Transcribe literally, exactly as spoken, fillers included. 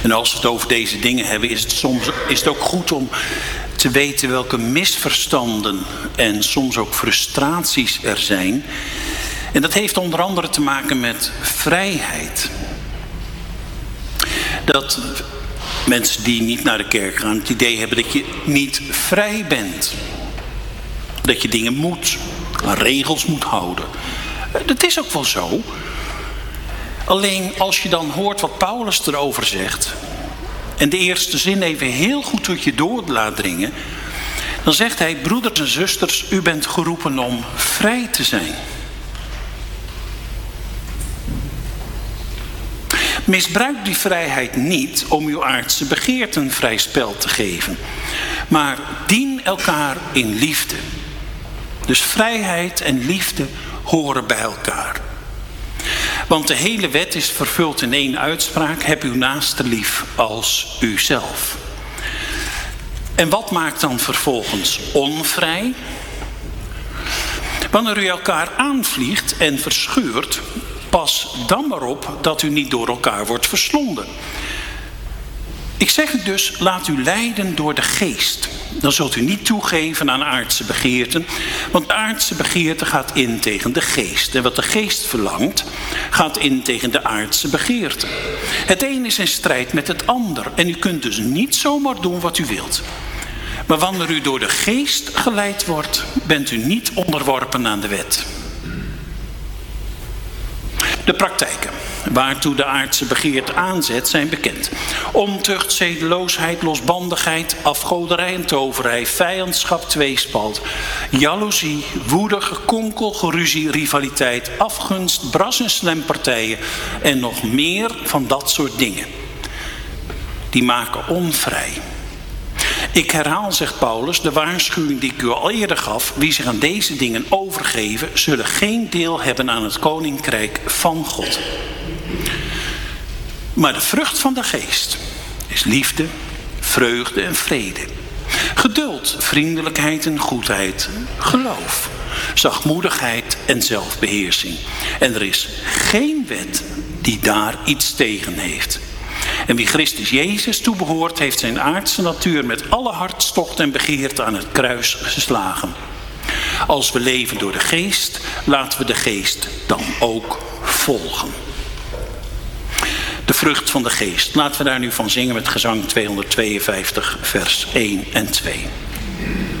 En als we het over deze dingen hebben, is het soms is het ook goed om te weten welke misverstanden en soms ook frustraties er zijn. En dat heeft onder andere te maken met vrijheid. Dat mensen die niet naar de kerk gaan het idee hebben dat je niet vrij bent. Dat je dingen moet, aan regels moet houden. Dat is ook wel zo. Alleen als je dan hoort wat Paulus erover zegt, en de eerste zin even heel goed tot je door laat dringen, dan zegt hij: broeders en zusters, u bent geroepen om vrij te zijn. Misbruik die vrijheid niet om uw aardse begeerten vrij spel te geven, maar dien elkaar in liefde. Dus vrijheid en liefde horen bij elkaar. Want de hele wet is vervuld in één uitspraak: heb uw naaste lief als uzelf. En wat maakt dan vervolgens onvrij? Wanneer u elkaar aanvliegt en verscheurt, pas dan maar op dat u niet door elkaar wordt verslonden. Ik zeg u dus, laat u leiden door de geest. Dan zult u niet toegeven aan aardse begeerten, want de aardse begeerte gaat in tegen de geest. En wat de geest verlangt, gaat in tegen de aardse begeerte. Het een is in strijd met het ander en u kunt dus niet zomaar doen wat u wilt. Maar wanneer u door de geest geleid wordt, bent u niet onderworpen aan de wet. De praktijken waartoe de aardse begeerte aanzet zijn bekend. Ontucht, zedeloosheid, losbandigheid, afgoderij en toverij, vijandschap, tweespalt, jaloezie, woede, gekonkel, geruzie, rivaliteit, afgunst, bras- en slempartijen en nog meer van dat soort dingen. Die maken onvrij. Ik herhaal, zegt Paulus, de waarschuwing die ik u al eerder gaf: wie zich aan deze dingen overgeven, zullen geen deel hebben aan het koninkrijk van God. Maar de vrucht van de geest is liefde, vreugde en vrede. Geduld, vriendelijkheid en goedheid, geloof, zachtmoedigheid en zelfbeheersing. En er is geen wet die daar iets tegen heeft. En wie Christus Jezus toebehoort, heeft zijn aardse natuur met alle hartstocht en begeerte aan het kruis geslagen. Als we leven door de geest, laten we de geest dan ook volgen. De vrucht van de geest. Laten we daar nu van zingen met gezang tweehonderdtweeënvijftig, vers één en twee.